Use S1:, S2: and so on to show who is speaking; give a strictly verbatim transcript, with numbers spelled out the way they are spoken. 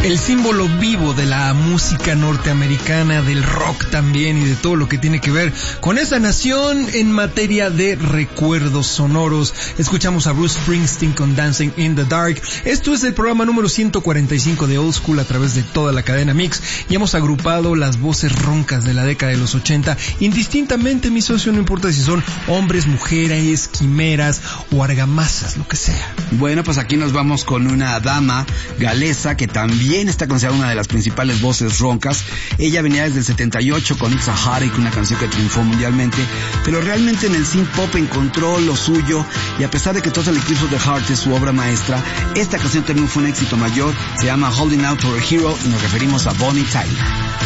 S1: el símbolo vivo de la música norteamericana, del rock también y de todo lo que tiene que ver con esa nación en materia de recuerdos sonoros. Escuchamos a Bruce Springsteen con Dancing in the Dark. Esto es el programa número ciento cuarenta y cinco de Old School a través de toda la cadena Mix y hemos agrupado las voces roncas de la década de los ochenta, indistintamente, mi socio, no importa si son hombres, mujeres, quimeras o argamasas, lo que sea.
S2: Bueno, pues aquí nos vamos con una dama galesa que también está considerada una de las principales voces roncas. Ella venía desde el setenta y ocho con It's a Heartache, una canción que triunfó mundialmente, pero realmente en el synth pop encontró lo suyo, y a pesar de que Total Eclipse of the Heart es su obra maestra, esta canción también fue un éxito mayor. Se llama Holding Out for a Hero y nos referimos a Bonnie Tyler.